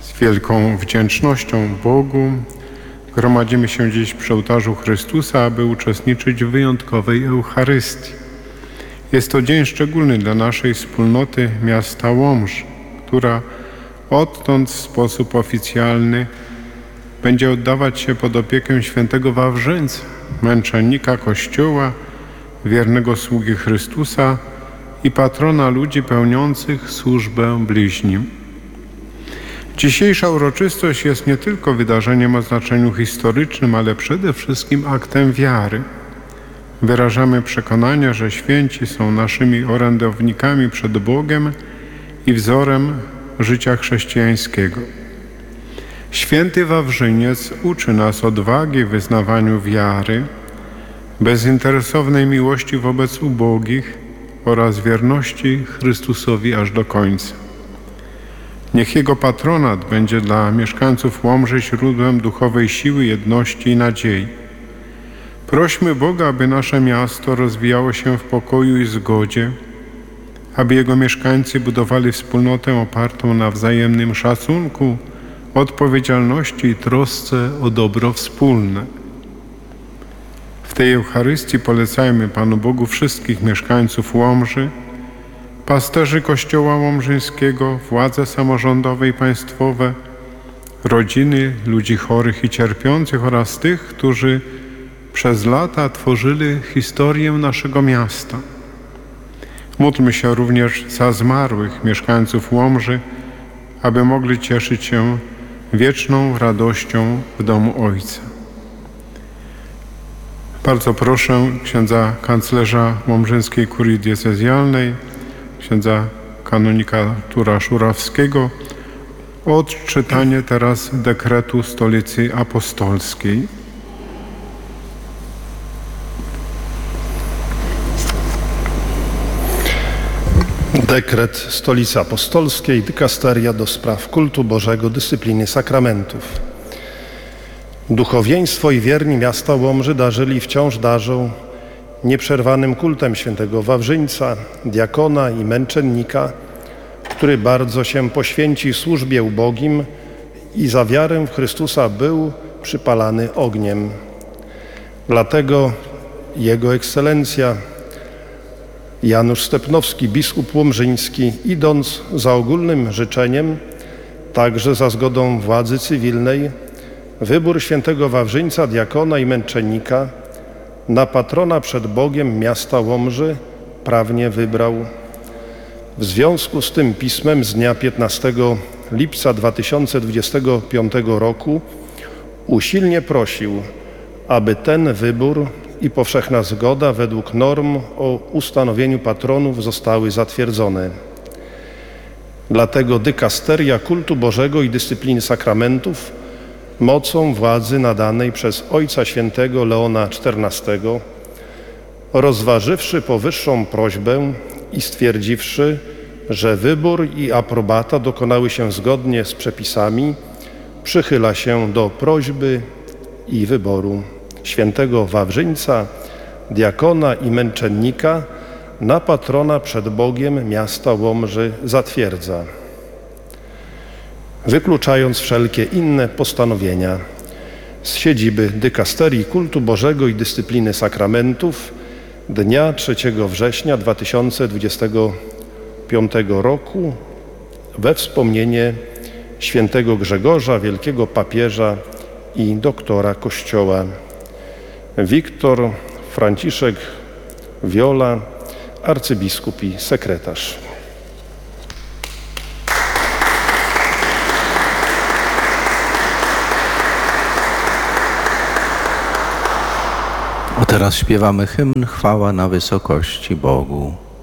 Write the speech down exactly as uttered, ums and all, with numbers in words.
Z wielką wdzięcznością Bogu gromadzimy się dziś przy ołtarzu Chrystusa, aby uczestniczyć w wyjątkowej Eucharystii. Jest to dzień szczególny dla naszej wspólnoty miasta Łomży, która odtąd w sposób oficjalny będzie oddawać się pod opiekę świętego Wawrzyńca, męczennika Kościoła, wiernego sługi Chrystusa i patrona ludzi pełniących służbę bliźnim. Dzisiejsza uroczystość jest nie tylko wydarzeniem o znaczeniu historycznym, ale przede wszystkim aktem wiary. Wyrażamy przekonanie, że święci są naszymi orędownikami przed Bogiem i wzorem życia chrześcijańskiego. Święty Wawrzyniec uczy nas odwagi w wyznawaniu wiary, bezinteresownej miłości wobec ubogich oraz wierności Chrystusowi aż do końca. Niech Jego patronat będzie dla mieszkańców Łomży źródłem duchowej siły, jedności i nadziei. Prośmy Boga, aby nasze miasto rozwijało się w pokoju i zgodzie, aby Jego mieszkańcy budowali wspólnotę opartą na wzajemnym szacunku, odpowiedzialności i trosce o dobro wspólne. W tej Eucharystii polecajmy Panu Bogu wszystkich mieszkańców Łomży, pasterzy Kościoła Łomżyńskiego, władze samorządowe i państwowe, rodziny, ludzi chorych i cierpiących oraz tych, którzy przez lata tworzyli historię naszego miasta. Módlmy się również za zmarłych mieszkańców Łomży, aby mogli cieszyć się wieczną radością w domu Ojca. Bardzo proszę księdza kanclerza Łomżyńskiej Kurii Diecezjalnej, księdza kanonika Artura Szurawskiego o odczytanie teraz dekretu Stolicy Apostolskiej. Dekret Stolicy Apostolskiej, dykasteria do spraw kultu Bożego, dyscypliny sakramentów. Duchowieństwo i wierni miasta Łomży darzyli i wciąż darzą nieprzerwanym kultem świętego Wawrzyńca, diakona i męczennika, który bardzo się poświęci służbie ubogim i za wiarę w Chrystusa był przypalany ogniem. Dlatego Jego Ekscelencja Janusz Stepnowski, biskup łomżyński, idąc za ogólnym życzeniem, także za zgodą władzy cywilnej, wybór świętego Wawrzyńca, diakona i męczennika na patrona przed Bogiem miasta Łomży prawnie wybrał. W związku z tym pismem z dnia piętnastego lipca dwa tysiące dwudziestego piątego roku usilnie prosił, aby ten wybór i powszechna zgoda według norm o ustanowieniu patronów zostały zatwierdzone. Dlatego dykasteria kultu Bożego i dyscypliny sakramentów mocą władzy nadanej przez Ojca Świętego Leona czternastego, rozważywszy powyższą prośbę i stwierdziwszy, że wybór i aprobata dokonały się zgodnie z przepisami, przychyla się do prośby i wyboru świętego Wawrzyńca, diakona i męczennika na patrona przed Bogiem miasta Łomży zatwierdza, wykluczając wszelkie inne postanowienia z siedziby dykasterii kultu Bożego i dyscypliny sakramentów dnia trzeciego września dwa tysiące dwudziestego piątego roku we wspomnienie świętego Grzegorza, wielkiego papieża i doktora Kościoła. Wiktor Franciszek Wiola, arcybiskup i sekretarz. A teraz śpiewamy hymn Chwała na wysokości Bogu.